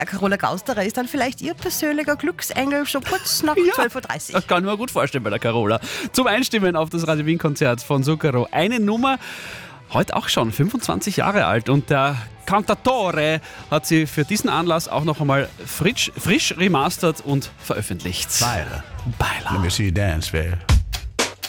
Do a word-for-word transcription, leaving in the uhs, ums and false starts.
Carola Gausterer ist dann vielleicht ihr persönlicher Glücksengel, so kurz nach Ja. zwölf Uhr dreißig. Das kann ich mir gut vorstellen bei der Carola. Zum Einstimmen auf das Radio Wien Konzert von Zucchero. Eine Nummer, heute auch schon fünfundzwanzig Jahre alt, und der Cantatore hat sie für diesen Anlass auch noch einmal frisch, frisch remastert und veröffentlicht. Baila. Baila. Let me see you dance, babe.